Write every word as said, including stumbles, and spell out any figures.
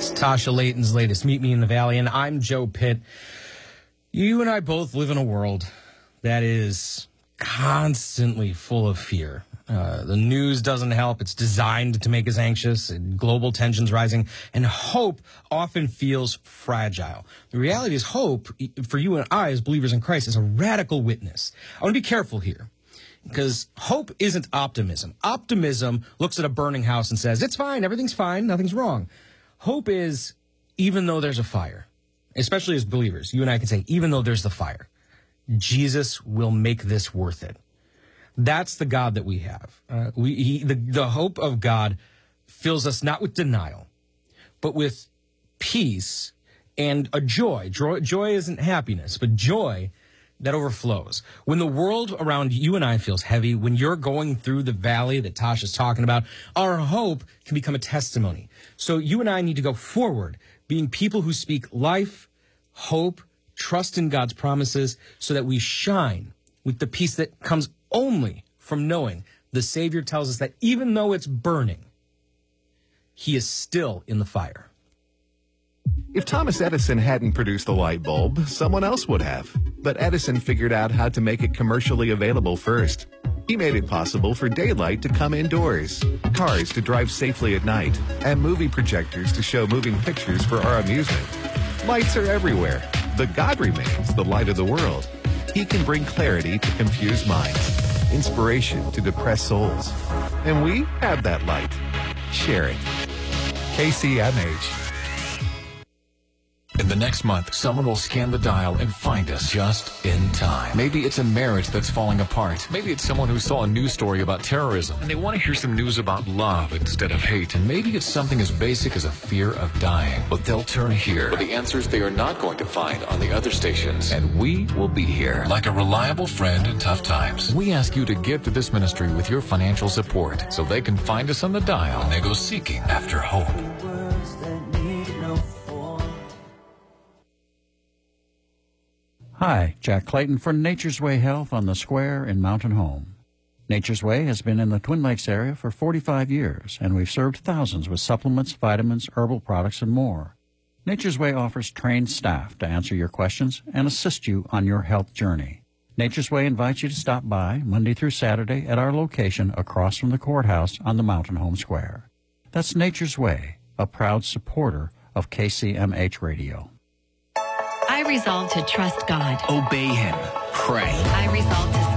It's Tasha Layton's latest Meet Me in the Valley, and I'm Joe Pitt. You and I both live in a world that is constantly full of fear. Uh, the news doesn't help. It's designed to make us anxious. And global tensions rising, and hope often feels fragile. The reality is hope, for you and I as believers in Christ, is a radical witness. I want to be careful here, because hope isn't optimism. Optimism looks at a burning house and says, it's fine, everything's fine, nothing's wrong. Hope is, even though there's a fire, especially as believers, you and I can say, even though there's the fire, Jesus will make this worth it. That's the God that we have. Uh, we, he, the, the hope of God fills us not with denial, but with peace and a joy. Joy, joy isn't happiness, but joy that overflows. When the world around you and I feels heavy, when you're going through the valley that Tasha's talking about, our hope can become a testimony. So you and I need to go forward, being people who speak life, hope, trust in God's promises, so that we shine with the peace that comes only from knowing the Savior tells us that even though it's burning, he is still in the fire. If Thomas Edison hadn't produced the light bulb, someone else would have. But Edison figured out how to make it commercially available first. He made it possible for daylight to come indoors, cars to drive safely at night, and movie projectors to show moving pictures for our amusement. Lights are everywhere, but God remains the light of the world. He can bring clarity to confused minds, inspiration to depressed souls. And we have that light. Share it. K C M H. In the next month, someone will scan the dial and find us just in time. Maybe it's a marriage that's falling apart. Maybe it's someone who saw a news story about terrorism and they want to hear some news about love instead of hate. And maybe it's something as basic as a fear of dying. But they'll turn here for the answers they are not going to find on the other stations. And we will be here like a reliable friend in tough times. We ask you to give to this ministry with your financial support so they can find us on the dial when they go seeking after hope. Hi, Jack Clayton for Nature's Way Health on the Square in Mountain Home. Nature's Way has been in the Twin Lakes area for forty-five years, and we've served thousands with supplements, vitamins, herbal products, and more. Nature's Way offers trained staff to answer your questions and assist you on your health journey. Nature's Way invites you to stop by Monday through Saturday at our location across from the courthouse on the Mountain Home Square. That's Nature's Way, a proud supporter of K C M H Radio. I resolve to trust God. Obey Him. Pray. I resolve to